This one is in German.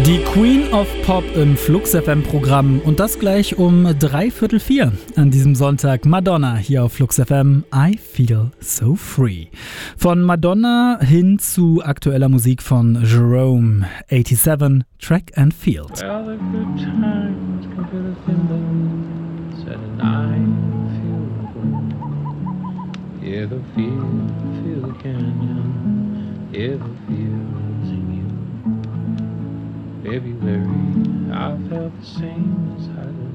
Die Queen of Pop im Flux FM Programm und das gleich um 3:45 an diesem Sonntag. Madonna hier auf Flux FM. I Feel So Free. Von Madonna hin zu aktueller Musik von Jerome. 87, Track and Field. Well, the good times come to the fingers, and I feel good. Yeah, the feel the canyon, yeah, the feel's in you. February, I felt the same as I